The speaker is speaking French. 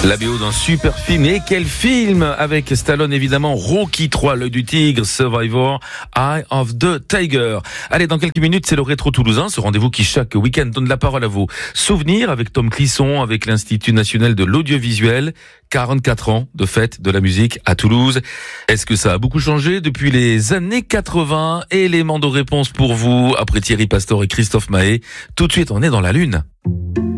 La BO d'un super film. Et quel film! Avec Stallone évidemment, Rocky 3, l'œil du tigre, Survivor, Eye of the Tiger. Allez, dans quelques minutes, c'est le Rétro Toulousain, ce rendez-vous qui chaque week-end donne la parole à vos souvenirs avec Tom Clisson, avec l'Institut National de l'Audiovisuel. 44 ans de fête de la musique à Toulouse. Est-ce que ça a beaucoup changé depuis les années 80? Élément de réponse pour vous, après Thierry Pastor et Christophe Mahé. Tout de suite, on est dans la Lune.